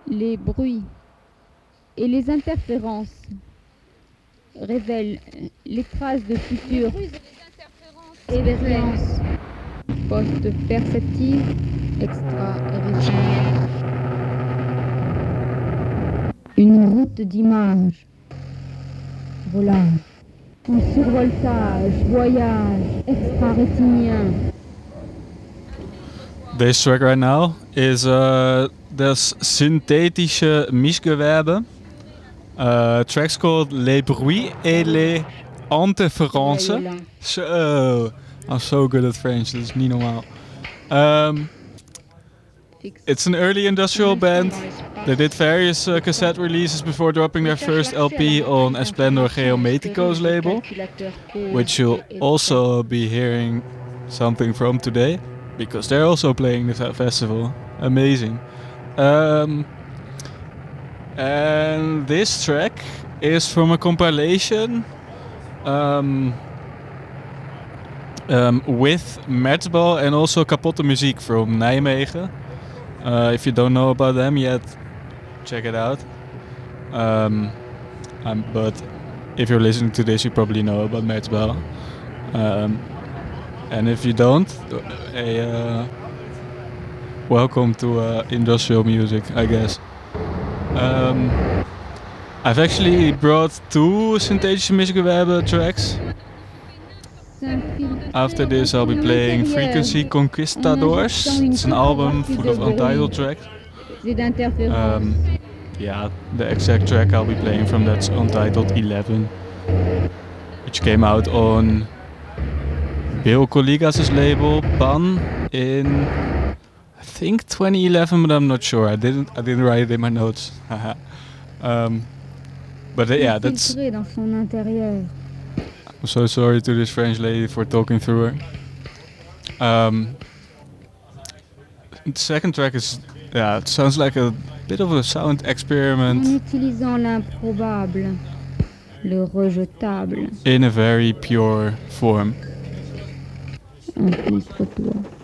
Les bruits et les interférences révèlent les traces de futur expériences post-perceptives extra-rétiniennes. Une route d'images. Volage. Un survoltage. Voyage. Extra-rétinien. This track right now is das synthetische mischgewerbe. Track's called Les Bruits et les Interférences. So, I'm so good at French, dat is niet normaal. It's an early industrial band. They did various cassette releases before dropping their first LP on Esplendor Geometrico's label, which you'll also be hearing something from today, because they're also playing this festival. Amazing. And this track is from a compilation with Merzbal and also Kapotte Muziek from Nijmegen. If you don't know about them yet, check it out. But if you're listening to this, you probably know about Merzbal. And if you don't, welcome to industrial music, I guess. I've actually brought 2 Synthetische Mischgewerbe tracks. After this, I'll be playing Frequency Conquistadors. It's an album full of untitled tracks. Yeah, the exact track I'll be playing from that's untitled 11, which came out on Bill Collegas' label Pan in I think 2011, but I'm not sure. I didn't write it in my notes. But yeah, that's. I'm so sorry to this French lady for talking through her. The second track is, yeah, it sounds like a bit of a sound experiment. En utilisant l'improbable, le rejetable. In a very pure form. Infiltre-toi.